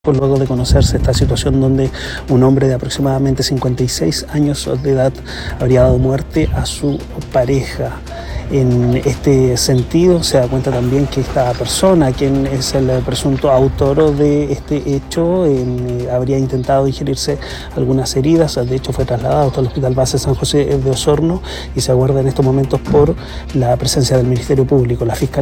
Luego de conocerse esta situación donde un hombre de aproximadamente 56 años de edad habría dado muerte a su pareja. En este sentido se da cuenta también que esta persona, quien es el presunto autor de este hecho, habría intentado ingerirse algunas heridas. De hecho fue trasladado hasta el Hospital Base San José de Osorno y se aguarda en estos momentos por la presencia del Ministerio Público. La Fiscalía